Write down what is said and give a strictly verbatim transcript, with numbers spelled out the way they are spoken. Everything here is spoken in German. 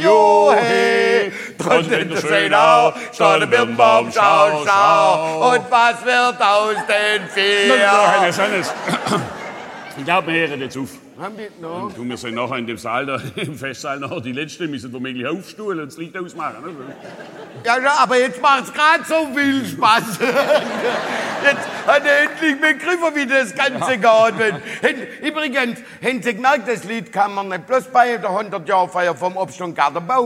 Jo, hey, drunten der Schönau, steht der Birnbaum, schau, schau. Und was wird aus den vier? Ja, Herr Sannes. Ich glaube, wir hören jetzt auf. Haben die noch? Und wir sind nachher in dem Saal, da, im Festsaal, nachher die Letzten müssen womöglich aufstuhlen und das Licht ausmachen. Also. Ja, ja, aber jetzt macht's gerade so viel Spaß. Jetzt hat er endlich begriffen, wie das Ganze geht. Übrigens, haben Sie gemerkt, das Lied kann man nicht bloß bei der hundert Jahr Feier vom Obst- und Gartenbau